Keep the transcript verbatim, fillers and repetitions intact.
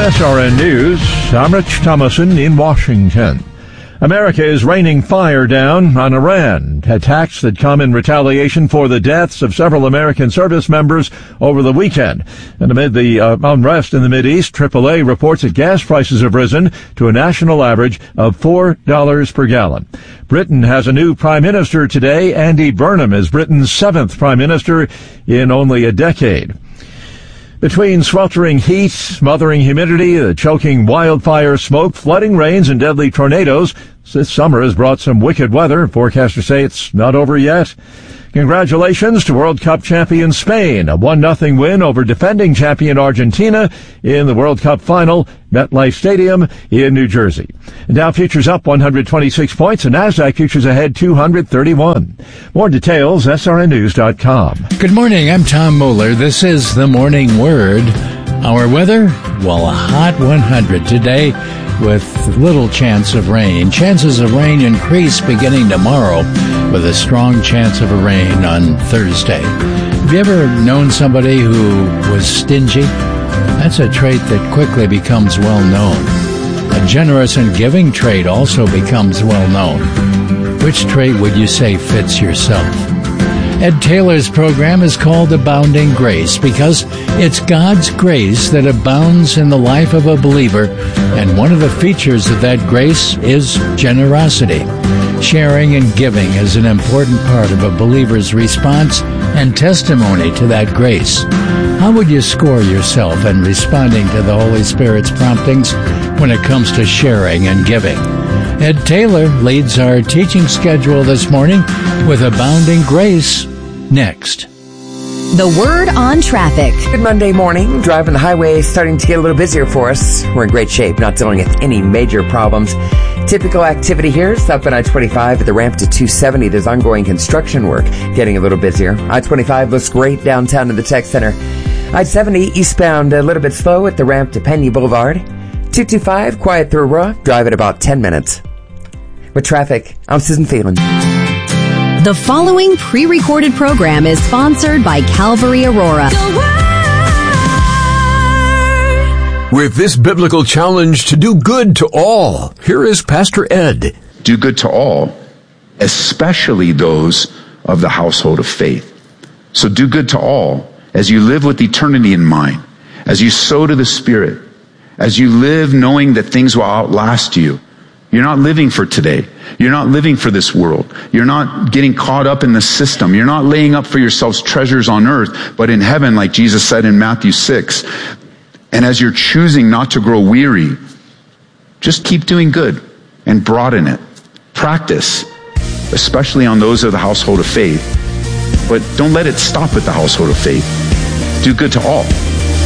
S R N News, I'm Rich Thomason in Washington. America is raining fire down on Iran, attacks that come in retaliation for the deaths of several American service members over the weekend. And amid the uh, unrest in the Mideast, triple A reports that gas prices have risen to a national average of four dollars per gallon. Britain has a new prime minister today. Andy Burnham is Britain's seventh prime minister in only a decade. Between sweltering heat, smothering humidity, the choking wildfire smoke, flooding rains, and deadly tornadoes, this summer has brought some wicked weather. Forecasters say it's not over yet. Congratulations to World Cup champion Spain, a one nothing win over defending champion Argentina in the World Cup final, MetLife Stadium in New Jersey. Dow futures up one hundred twenty-six points, and NASDAQ futures ahead two hundred thirty-one. More details, S R N news dot com. Good morning, I'm Tom Moeller. This is the Morning Word. Our weather? Well, a hot one hundred today with little chance of rain. Chances of rain increase beginning tomorrow with a strong chance of a rain on Thursday. Have you ever known somebody who was stingy? That's a trait that quickly becomes well known. A generous and giving trait also becomes well known. Which trait would you say fits yourself? Ed Taylor's program is called Abounding Grace because it's God's grace that abounds in the life of a believer, and one of the features of that grace is generosity. Sharing and giving is an important part of a believer's response and testimony to that grace. How would you score yourself in responding to the Holy Spirit's promptings when it comes to sharing and giving? Ed Taylor leads our teaching schedule this morning with Abounding Grace next. The Word on Traffic. Good Monday morning. Driving the highway starting to get a little busier for us. We're in great shape, not dealing with any major problems. Typical activity here, south on I twenty-five at the ramp to two seventy. There's ongoing construction work, getting a little busier. I twenty-five looks great downtown in the tech center. I seventy eastbound a little bit slow at the ramp to Penny Boulevard. two twenty-five quiet through Aurora, drive at about ten minutes. With traffic, I'm Susan Phelan. The following pre-recorded program is sponsored by Calvary Aurora. With this biblical challenge to do good to all, here is Pastor Ed. Do good to all, especially those of the household of faith. So do good to all as you live with eternity in mind, as you sow to the Spirit, as you live knowing that things will outlast you. You're not living for today. You're not living for this world. You're not getting caught up in the system. You're not laying up for yourselves treasures on earth, but in heaven, like Jesus said in Matthew six. And as you're choosing not to grow weary, just keep doing good and broaden it. Practice, especially on those of the household of faith. But don't let it stop at the household of faith. Do good to all.